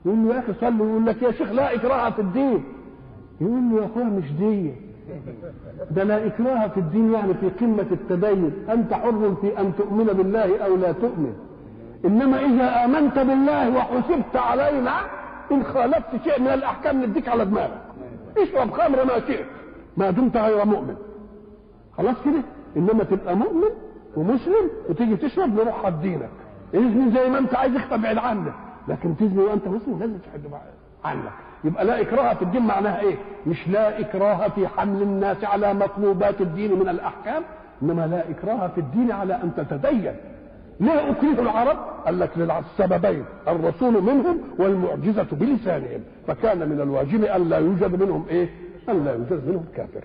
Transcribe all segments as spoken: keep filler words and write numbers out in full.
يقول له يا اخي صلي، يقول لك يا شيخ لا اكراه في الدين. يقول له يا اخويا مش دي، ده لا اكراه في الدين يعني في قمه التدين، انت حر في ان تؤمن بالله او لا تؤمن، انما اذا امنت بالله وحسبت علينا ان خالفت شيء من الاحكام نديك على دماغك، اشرب خمر ما شئت ما دمت غير مؤمن، خلاص كده. انما تبقى مؤمن ومسلم وتيجي تشرب نروح على دينك، اذني زي ما انت عايز اخطب بعيد عنك، لكن تزني وانت مسلم لازم تحد عنك. يبقى لا اكراه في الدين معناها ايه؟ مش لا اكراه في حمل الناس على مطلوبات الدين من الاحكام، انما لا اكراه في الدين على ان تتدين. ليه اكره العرب؟ قال لك للسببين، الرسول منهم والمعجزه بلسانهم، فكان من الواجب ان لا يوجد منهم ايه؟ ان لا يوجد منهم كافر.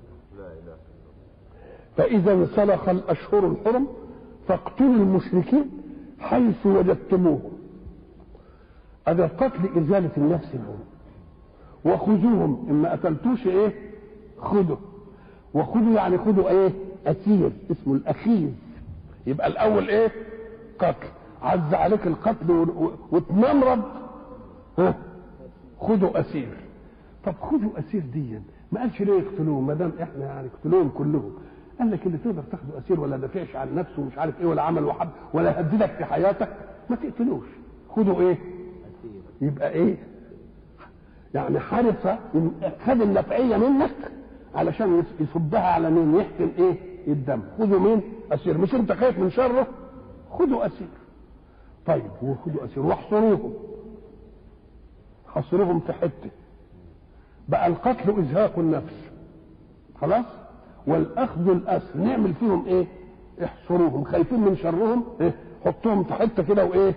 فاذا انسلخ الاشهر الحرم فاقتلوا المشركين حيث وجدتموهم. هذا القتل ازاله النفس منهم، وخذوهم، اما قتلتوش ايه؟ خذوا، وخذوا يعني خذوا ايه؟ اسير، اسمه الاخيذ. يبقى الاول ايه؟ قتل، عز عليك القتل وتمرض، ها خذوا اسير. طب خذوا اسير دي ما قالش ليه يقتلوهم ما دام احنا يعني اقتلوهم كلهم؟ قال لك اللي تقدر تاخده اسير ولا دافعش عن نفسه ومش عارف ايه ولا عمل وحب ولا هددك في حياتك ما تقتلوش، خذوا ايه؟ يبقى ايه؟ يعني حرص خد النفعيه منك علشان يصبها على مين؟ يحكم ايه؟ الدم. خذوا مين؟ اسير، مش انت خايف من شره؟ خذوا اسير. طيب وخذوا اسير واحصروهم، حصروهم في حته. بقى القتل ازهاق النفس خلاص، والاخذ الاسر نعمل فيهم ايه؟ احصروهم، خايفين من شرهم إيه؟ حطوهم في حته كده وايه؟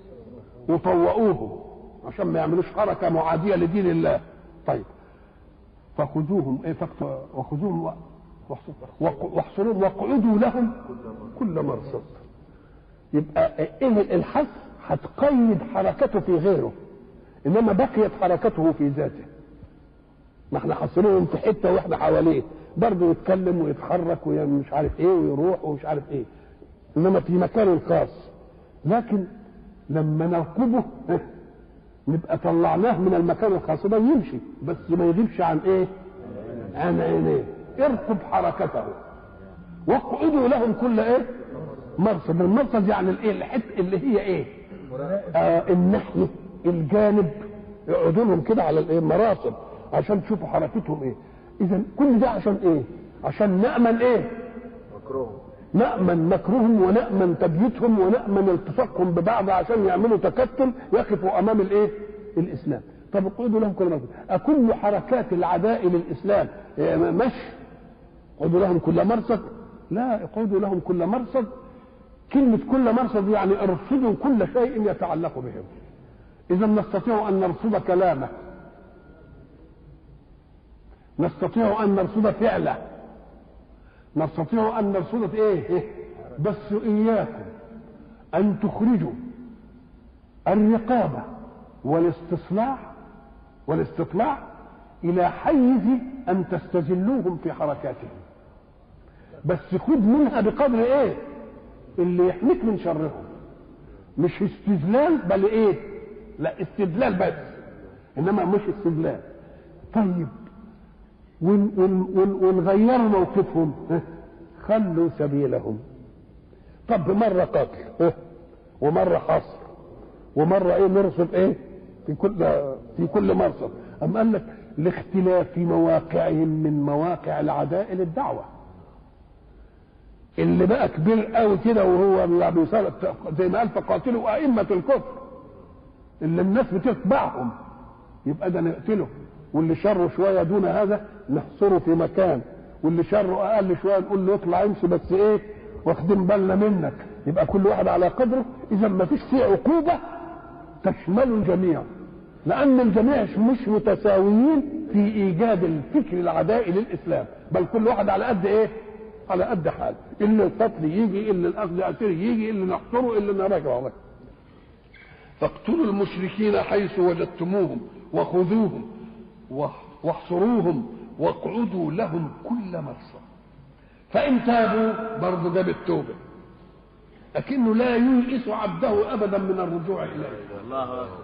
وطوقوهم عشان ما يعملوش حركه معاديه لدين الله. طيب فخذوهم ايه؟ وخذوهم واحصروهم واقعدوا لهم كل مرصد. يبقى ايه الحث؟ هتقيد حركته في غيره، انما بقيت حركته في ذاته. ما احنا حاصرينهم في حته واحنا حواليه برضه يتكلم ويتحرك ومش عارف ايه ويروح ومش عارف ايه، انما في مكان خاص. لكن لما نرقبه نبقى طلعناه من المكان الخاص ده يمشي، بس ما يغيبش عن ايه؟ عن عينيه. ارقب حركته واقعدوا لهم كل ايه؟ مرصد. المرصد يعني الايه؟ الحته اللي هي ايه؟ آه الناحيه، الجانب، اقعدوا لهم كده على الايه؟ مراصد عشان تشوفوا حركتهم ايه. اذا كل ده عشان ايه؟ عشان نامن ايه؟ مكروه، نامن مكروهم ونامن تبييتهم ونامن التصاقهم ببعض عشان يعملوا تكتل يقفوا امام الايه؟ الاسلام. طب اقعدوا لهم كل مرصد. اكل حركات العداء للاسلام مشي اقعدوا لهم كل مرصد؟ لا، اقعدوا لهم كل مرصد. كلمه كل مرصد يعني ارصدوا كل شيء يتعلق بهم. اذا نستطيع ان نرصد كلامه، نستطيع ان نرصد فعله، نستطيع ان نرصد ايه, إيه؟ بس اياكم ان تخرجوا الرقابه والاستصلاح والاستطلاع الى حيز ان تستذلوهم في حركاتهم، بس خذ منها بقدر ايه؟ اللي يحميك من شرهم، مش استذلال بل ايه؟ لا استدلال بس، انما مش استذلال. طيب ونغير موقفهم، خلوا سبيلهم. طب مرة قتل ومرة حصر ومرة ايه؟ نرصد ايه؟ في كل في كل مرصد. أم قال لك لاختلاف مواقعهم من مواقع العداء للدعوة. اللي بقى كبير قوي كده وهو بيصير زي ما قال فقاتلوا أئمة الكفر، اللي الناس بتتبعهم يبقى ده نقتله، واللي شره شويه دون هذا نحصره في مكان، واللي شره اقل شويه نقول له اطلع امشي بس ايه؟ واخدين بالنا منك. يبقى كل واحد على قدره. اذا ما فيش فيه عقوبه تشمل الجميع، لان الجميع مش متساويين في ايجاد الفكر العدائي للاسلام، بل كل واحد على قد ايه؟ على قد حال. اللي القتل يجي، اللي الاخذ اسير يجي، اللي نحصره، اللي نراجعه. فاقتلوا المشركين حيث وجدتموهم وخذوهم واحصروهم واقعدوا لهم كل مرصد. فإن تابوا برضه جاب التوبة، لكنه لا ييئس عبده أبدا من الرجوع إليه.